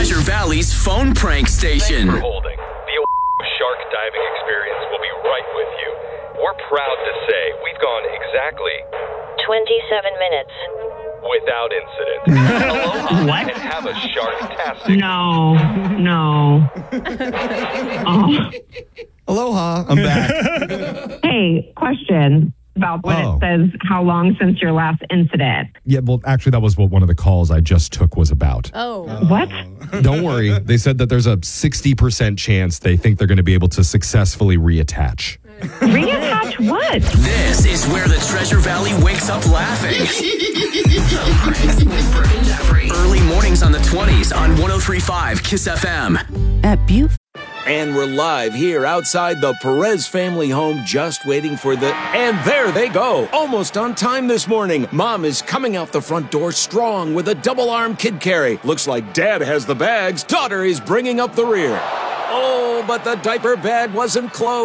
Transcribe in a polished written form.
Treasure Valley's phone prank station. Thanks for holding. The shark diving experience will be right with you. We're proud to say we've gone exactly 27 minutes without incident. Aloha What? and have a shark-tastic. No. Oh. Aloha, I'm back. Hey, question about what Oh. it says, how long since your last incident? Yeah, well, actually, that was what one of the calls I just took was about. Oh. What? Don't worry. They said that there's a 60% chance they think they're going to be able to successfully reattach. Reattach what? This is where the Treasure Valley wakes up laughing. Phone pranks with Brooke and Jeffrey. Early mornings on the 20s on 103.5 KISS FM. At Butte. And we're live here outside the Perez family home, just waiting for the... And there they go, almost on time this morning. Mom is coming out the front door strong with a double-arm kid carry. Looks like Dad has the bags. Daughter is bringing up the rear. Oh, but the diaper bag wasn't closed.